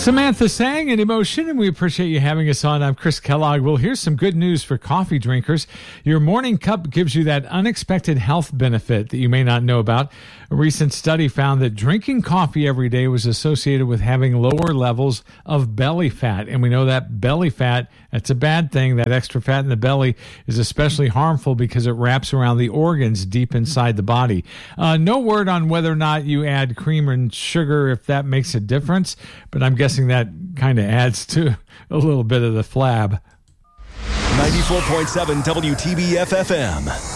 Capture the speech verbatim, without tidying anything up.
Samantha Sang and Emotion, and we appreciate you having us on. I'm Chris Kellogg. Well, here's some good news for coffee drinkers. Your morning cup gives you that unexpected health benefit that you may not know about. A recent study found that drinking coffee every day was associated with having lower levels of belly fat. And we know that belly fat, that's a bad thing. That extra fat in the belly is especially harmful because it wraps around the organs deep inside the body. Uh, no word on whether or not you add cream and sugar, if that makes a difference, but I'm guessing that kind of adds to a little bit of the flab. ninety-four point seven W T B F F M.